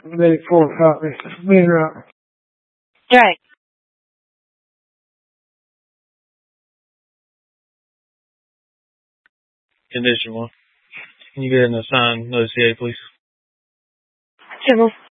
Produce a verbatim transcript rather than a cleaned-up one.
Medic four copy. Being route. Right. Condition one. Can you get an assigned another C A, please? General.